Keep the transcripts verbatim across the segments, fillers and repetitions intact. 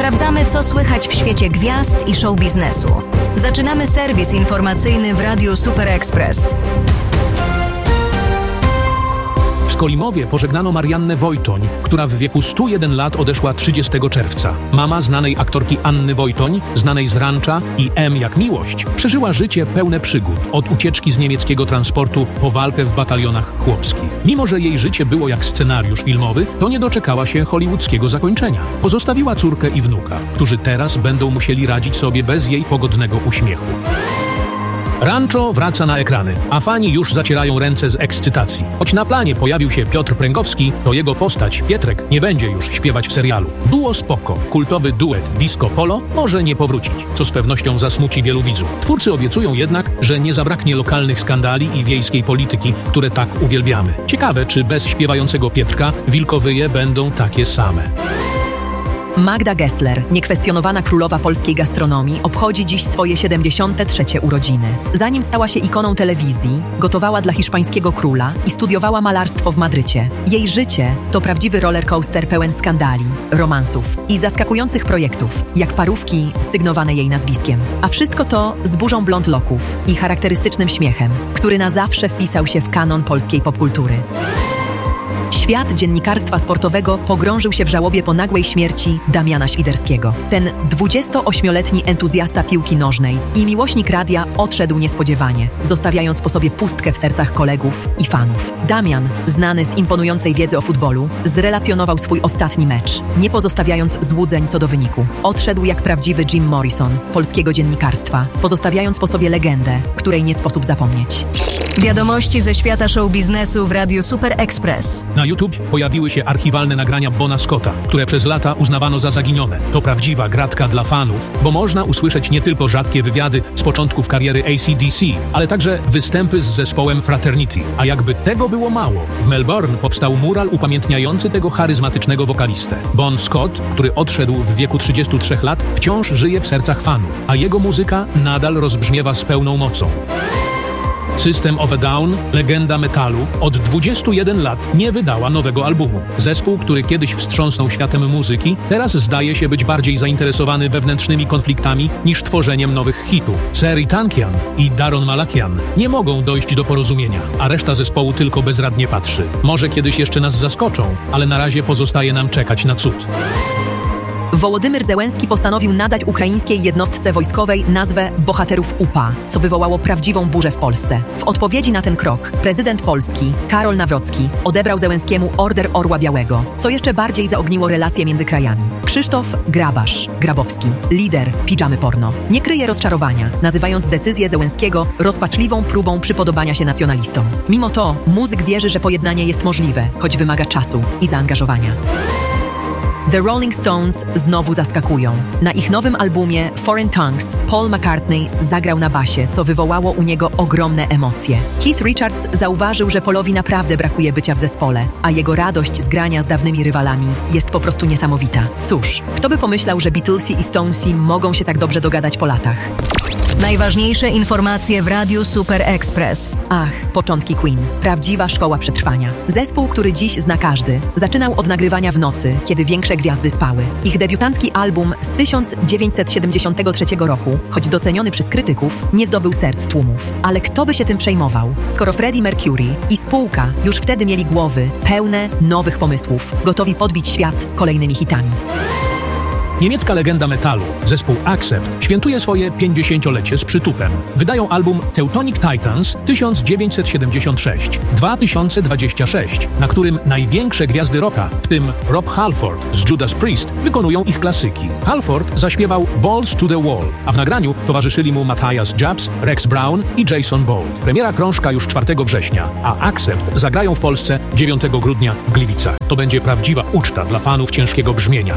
Sprawdzamy, co słychać w świecie gwiazd i show biznesu. Zaczynamy serwis informacyjny w Radiu Super Express. W Skolimowie pożegnano Mariannę Wojtoń, która w wieku stu jeden lat odeszła trzydziestego czerwca. Mama znanej aktorki Anny Wojtoń, znanej z Rancza i M jak miłość, przeżyła życie pełne przygód, od ucieczki z niemieckiego transportu po walkę w batalionach chłopskich. Mimo że jej życie było jak scenariusz filmowy, to nie doczekała się hollywoodzkiego zakończenia. Pozostawiła córkę i wnuka, którzy teraz będą musieli radzić sobie bez jej pogodnego uśmiechu. Rancho wraca na ekrany, a fani już zacierają ręce z ekscytacji. Choć na planie pojawił się Piotr Pręgowski, to jego postać, Pietrek, nie będzie już śpiewać w serialu. Duo spoko, kultowy duet Disco Polo może nie powrócić, co z pewnością zasmuci wielu widzów. Twórcy obiecują jednak, że nie zabraknie lokalnych skandali i wiejskiej polityki, które tak uwielbiamy. Ciekawe, czy bez śpiewającego Pietrka Wilkowyje będą takie same. Magda Gessler, niekwestionowana królowa polskiej gastronomii, obchodzi dziś swoje siedemdziesiąte trzecie urodziny. Zanim stała się ikoną telewizji, gotowała dla hiszpańskiego króla i studiowała malarstwo w Madrycie. Jej życie to prawdziwy rollercoaster pełen skandali, romansów i zaskakujących projektów, jak Parówki sygnowane jej nazwiskiem. A wszystko to z burzą blond loków i charakterystycznym śmiechem, który na zawsze wpisał się w kanon polskiej popkultury. Świat dziennikarstwa sportowego pogrążył się w żałobie po nagłej śmierci Damiana Świderskiego. Ten dwudziestoośmioletni entuzjasta piłki nożnej i miłośnik radia odszedł niespodziewanie, zostawiając po sobie pustkę w sercach kolegów i fanów. Damian, znany z imponującej wiedzy o futbolu, zrelacjonował swój ostatni mecz, nie pozostawiając złudzeń co do wyniku. Odszedł jak prawdziwy Jim Morrison polskiego dziennikarstwa, pozostawiając po sobie legendę, której nie sposób zapomnieć. Wiadomości ze świata show biznesu w Radiu Super Express. Na YouTube pojawiły się archiwalne nagrania Bona Scotta, które przez lata uznawano za zaginione. To prawdziwa gratka dla fanów, bo można usłyszeć nie tylko rzadkie wywiady z początków kariery A C D C, ale także występy z zespołem Fraternity. A jakby tego było mało, w Melbourne powstał mural upamiętniający tego charyzmatycznego wokalistę. Bon Scott, który odszedł w wieku trzydziestu trzech lat, wciąż żyje w sercach fanów, a jego muzyka nadal rozbrzmiewa z pełną mocą. System of a Down, legenda metalu, od dwudziestu jeden lat nie wydała nowego albumu. Zespół, który kiedyś wstrząsnął światem muzyki, teraz zdaje się być bardziej zainteresowany wewnętrznymi konfliktami niż tworzeniem nowych hitów. Serj Tankian i Daron Malakian nie mogą dojść do porozumienia, a reszta zespołu tylko bezradnie patrzy. Może kiedyś jeszcze nas zaskoczą, ale na razie pozostaje nam czekać na cud. Wołodymyr Zełenski postanowił nadać ukraińskiej jednostce wojskowej nazwę Bohaterów U P A, co wywołało prawdziwą burzę w Polsce. W odpowiedzi na ten krok prezydent Polski, Karol Nawrocki, odebrał Zełenskiemu Order Orła Białego, co jeszcze bardziej zaogniło relacje między krajami. Krzysztof Grabasz, Grabowski, lider Pidżamy Porno, nie kryje rozczarowania, nazywając decyzję Zełenskiego rozpaczliwą próbą przypodobania się nacjonalistom. Mimo to muzyk wierzy, że pojednanie jest możliwe, choć wymaga czasu i zaangażowania. The Rolling Stones znowu zaskakują. Na ich nowym albumie Foreign Tongues Paul McCartney zagrał na basie, co wywołało u niego ogromne emocje. Keith Richards zauważył, że Paulowi naprawdę brakuje bycia w zespole, a jego radość z grania z dawnymi rywalami jest po prostu niesamowita. Cóż, kto by pomyślał, że Beatlesi i Stonesi mogą się tak dobrze dogadać po latach? Najważniejsze informacje w Radiu Super Express. Ach, początki Queen. Prawdziwa szkoła przetrwania. Zespół, który dziś zna każdy, zaczynał od nagrywania w nocy, kiedy większe gwiazdy spały. Ich debiutancki album z tysiąc dziewięćset siedemdziesiątego trzeciego roku, choć doceniony przez krytyków, nie zdobył serc tłumów. Ale kto by się tym przejmował, skoro Freddie Mercury i spółka już wtedy mieli głowy pełne nowych pomysłów, gotowi podbić świat kolejnymi hitami. Niemiecka legenda metalu, zespół Accept, świętuje swoje pięćdziesięciolecie z przytupem. Wydają album Teutonic Titans tysiąc dziewięćset siedemdziesiąt sześć do dwa tysiące dwudziestego szóstego, na którym największe gwiazdy rocka, w tym Rob Halford z Judas Priest, wykonują ich klasyki. Halford zaśpiewał Balls to the Wall, a w nagraniu towarzyszyli mu Matthias Jabs, Rex Brown i Jason Bold. Premiera krążka już czwartego września, a Accept zagrają w Polsce dziewiątego grudnia w Gliwicach. To będzie prawdziwa uczta dla fanów ciężkiego brzmienia.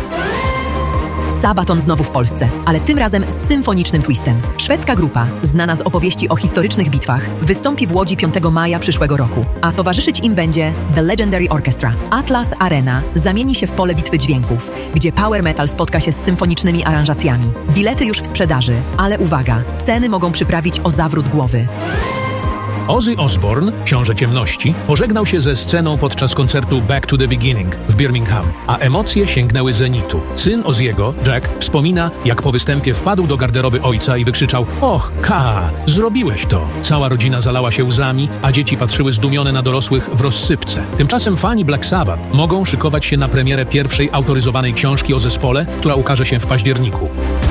Sabaton znowu w Polsce, ale tym razem z symfonicznym twistem. Szwedzka grupa, znana z opowieści o historycznych bitwach, wystąpi w Łodzi piątego maja przyszłego roku, a towarzyszyć im będzie The Legendary Orchestra. Atlas Arena zamieni się w pole bitwy dźwięków, gdzie power metal spotka się z symfonicznymi aranżacjami. Bilety już w sprzedaży, ale uwaga, ceny mogą przyprawić o zawrót głowy. Ozzy Osbourne, książę ciemności, pożegnał się ze sceną podczas koncertu Back to the Beginning w Birmingham, a emocje sięgnęły zenitu. Syn Ozzy'ego, Jack, wspomina, jak po występie wpadł do garderoby ojca i wykrzyczał: och, Ka, zrobiłeś to! Cała rodzina zalała się łzami, a dzieci patrzyły zdumione na dorosłych w rozsypce. Tymczasem fani Black Sabbath mogą szykować się na premierę pierwszej autoryzowanej książki o zespole, która ukaże się w październiku.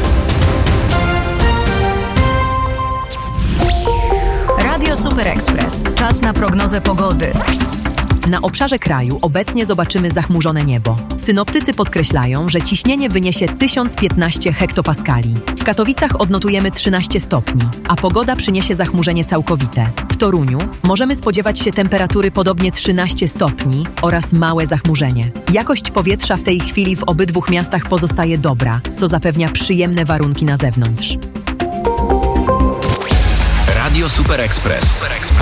Radio Super Express. Czas na prognozę pogody. Na obszarze kraju obecnie zobaczymy zachmurzone niebo. Synoptycy podkreślają, że ciśnienie wyniesie tysiąc piętnaście hektopaskali. W Katowicach odnotujemy trzynaście stopni, a pogoda przyniesie zachmurzenie całkowite. W Toruniu możemy spodziewać się temperatury podobnie trzynaście stopni oraz małe zachmurzenie. Jakość powietrza w tej chwili w obydwu miastach pozostaje dobra, co zapewnia przyjemne warunki na zewnątrz. Radio Super Express.